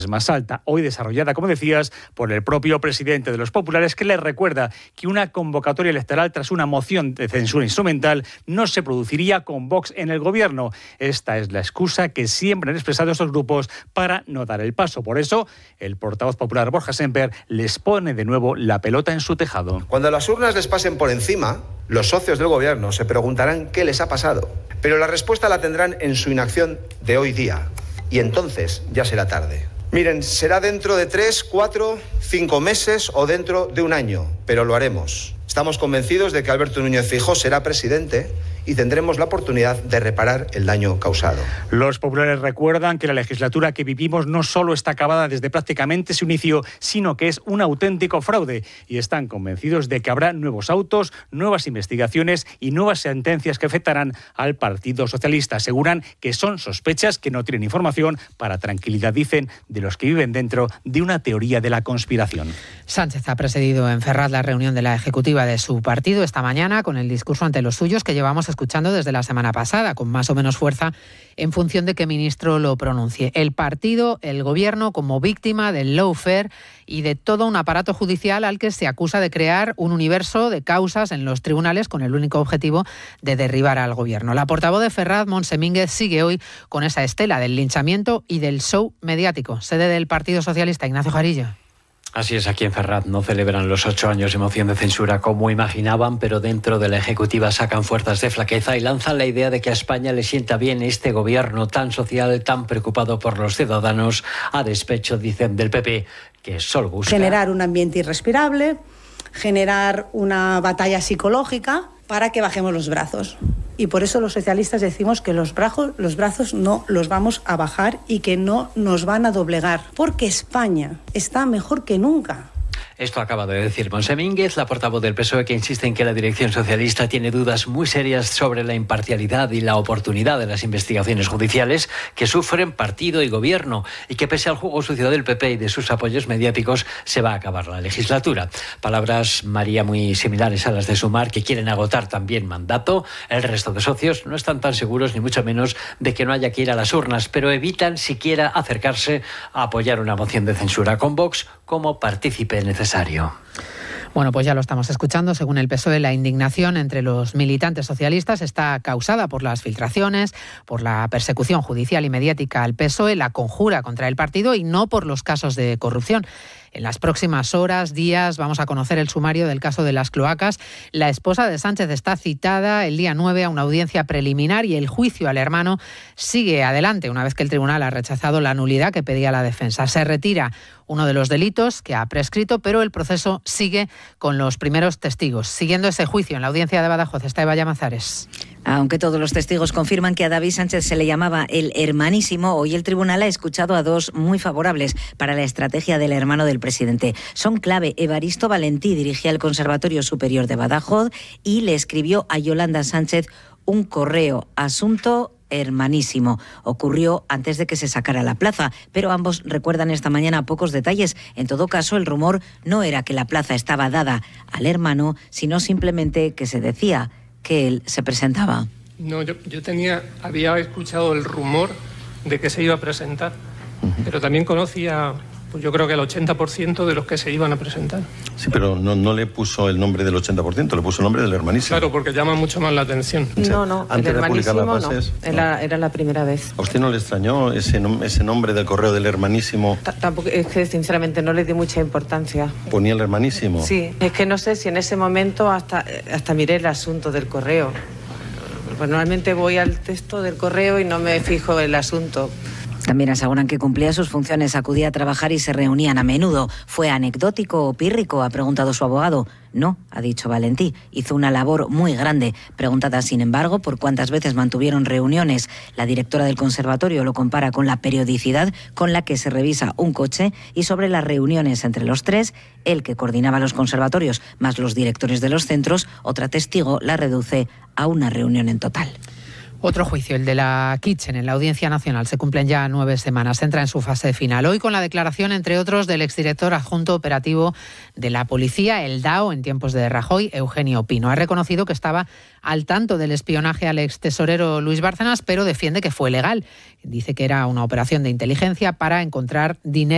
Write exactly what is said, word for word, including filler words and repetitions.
más alta, hoy desarrollada, como decías, por el propio presidente de los populares, que les recuerda que una convocatoria electoral tras una moción de censura instrumental no se produciría con Vox en el gobierno. Esta es la excusa que siempre han expresado estos grupos para no dar el paso. Por eso, el portavoz popular Borja Sémper les pone de nuevo la pelota en su tejado. Cuando las urnas les pasen por encima, los socios del gobierno se preguntarán qué les ha pasado. Pero la respuesta la tendrán en su inacción de hoy día. Y entonces ya será tarde. Miren, será dentro de tres, cuatro, cinco meses o dentro de un año, pero lo haremos. Estamos convencidos de que Alberto Núñez Feijóo será presidente y tendremos la oportunidad de reparar el daño causado. Los populares recuerdan que la legislatura que vivimos no solo está acabada desde prácticamente su inicio, sino que es un auténtico fraude, y están convencidos de que habrá nuevos autos, nuevas investigaciones y nuevas sentencias que afectarán al Partido Socialista. Aseguran que son sospechas que no tienen información, para tranquilidad, dicen, de los que viven dentro de una teoría de la conspiración. Sánchez ha presidido en Ferraz la reunión de la ejecutiva de su partido esta mañana, con el discurso ante los suyos que llevamos escuchando desde la semana pasada, con más o menos fuerza en función de qué ministro lo pronuncie. El partido, el gobierno, como víctima del lawfare y de todo un aparato judicial al que se acusa de crear un universo de causas en los tribunales con el único objetivo de derribar al gobierno. La portavoz de Ferraz, Montse Mínguez, sigue hoy con esa estela del linchamiento y del show mediático. Sede del Partido Socialista, Ignacio Jarillo. Así es, aquí en Ferraz no celebran los ocho años de moción de censura como imaginaban, pero dentro de la Ejecutiva sacan fuerzas de flaqueza y lanzan la idea de que a España le sienta bien este gobierno tan social, tan preocupado por los ciudadanos, a despecho, dicen, del P P, que solo busca generar un ambiente irrespirable, generar una batalla psicológica para que bajemos los brazos. Y por eso los socialistas decimos que los brazos, los brazos no los vamos a bajar y que no nos van a doblegar, porque España está mejor que nunca. Esto acaba de decir Montse Mínguez, la portavoz del P S O E, que insiste en que la dirección socialista tiene dudas muy serias sobre la imparcialidad y la oportunidad de las investigaciones judiciales que sufren partido y gobierno, y que pese al juego sucio del P P y de sus apoyos mediáticos se va a acabar la legislatura. Palabras, María, muy similares a las de Sumar, que quieren agotar también mandato. El resto de socios no están tan seguros, ni mucho menos, de que no haya que ir a las urnas, pero evitan siquiera acercarse a apoyar una moción de censura con Vox como partícipe necesario. Bueno, pues ya lo estamos escuchando. Según el P S O E, la indignación entre los militantes socialistas está causada por las filtraciones, por la persecución judicial y mediática al P S O E, la conjura contra el partido y no por los casos de corrupción. En las próximas horas, días, vamos a conocer el sumario del caso de las cloacas. La esposa de Sánchez está citada el día nueve a una audiencia preliminar y el juicio al hermano sigue adelante una vez que el tribunal ha rechazado la nulidad que pedía la defensa. Se retira uno de los delitos que ha prescrito, pero el proceso sigue con los primeros testigos. Siguiendo ese juicio en la audiencia de Badajoz está Eva Llamazares. Aunque todos los testigos confirman que a David Sánchez se le llamaba el hermanísimo, hoy el tribunal ha escuchado a dos muy favorables para la estrategia del hermano del presidente. Son clave. Evaristo Valentí dirigía el Conservatorio Superior de Badajoz y le escribió a Yolanda Sánchez un correo, asunto hermanísimo. Ocurrió antes de que se sacara la plaza, pero ambos recuerdan esta mañana pocos detalles. En todo caso, el rumor no era que la plaza estaba dada al hermano, sino simplemente que se decía que él se presentaba. No, yo, yo tenía, había escuchado el rumor de que se iba a presentar, uh-huh. pero también conocía, pues yo creo que el ochenta por ciento de los que se iban a presentar. Sí, pero no, no le puso el nombre del ochenta por ciento, le puso el nombre del hermanísimo. Claro, porque llama mucho más la atención. No, no, Antes el de publicar las hermanísimo bases, no, era, no, era la primera vez. ¿A usted no le extrañó ese, ese nombre del correo del hermanísimo? T- tampoco, es que sinceramente no le di mucha importancia. ¿Ponía el hermanísimo? Sí, es que no sé si en ese momento hasta, hasta miré el asunto del correo. Pues normalmente voy al texto del correo y no me fijo en el asunto. También aseguran que cumplía sus funciones, acudía a trabajar y se reunían a menudo. ¿Fue anecdótico o pírrico?, ha preguntado su abogado. No, ha dicho Valentí, hizo una labor muy grande. Preguntada, sin embargo, por cuántas veces mantuvieron reuniones, la directora del conservatorio lo compara con la periodicidad con la que se revisa un coche y sobre las reuniones entre los tres, el que coordinaba los conservatorios más los directores de los centros, otra testigo la reduce a una reunión en total. Otro juicio, el de la Kitchen, en la Audiencia Nacional. Se cumplen ya nueve semanas. Entra en su fase final. Hoy con la declaración, entre otros, del exdirector adjunto operativo de la policía, el D A O, en tiempos de Rajoy, Eugenio Pino. Ha reconocido que estaba al tanto del espionaje al extesorero Luis Bárcenas, pero defiende que fue legal. Dice que era una operación de inteligencia para encontrar dinero